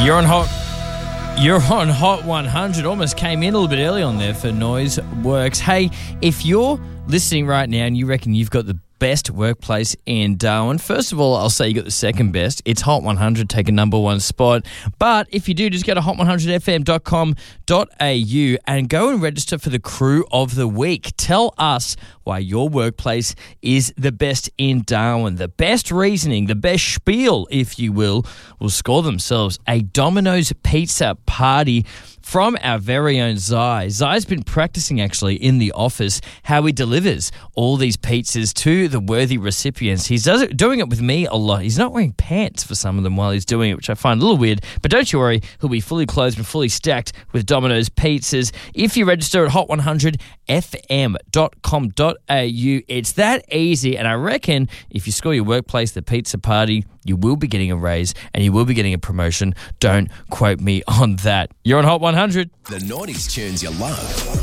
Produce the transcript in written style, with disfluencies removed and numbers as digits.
You're on Hot 100. Almost came in a little bit early on there for Noise Works. Hey, if you're listening right now and you reckon you've got the best workplace in Darwin, first of all, I'll say you got the second best. It's Hot 100, take a number one spot. But if you do, just go to hot100fm.com.au and go and register for the Crew of the Week. Tell us why your workplace is the best in Darwin. The best reasoning, the best spiel, if you will score themselves a Domino's Pizza party from our very own Zai. Zai's been practicing actually in the office how he delivers all these pizzas to the worthy recipients. He's doing it with me a lot. He's not wearing pants for some of them while he's doing it, which I find a little weird. But don't you worry, he'll be fully clothed and fully stacked with Domino's pizzas. If you register at hot100fm.com.au, it's that easy. And I reckon if you score your workplace the pizza party, you will be getting a raise and you will be getting a promotion. Don't quote me on that. You're on Hot 100. The 90s tunes you love.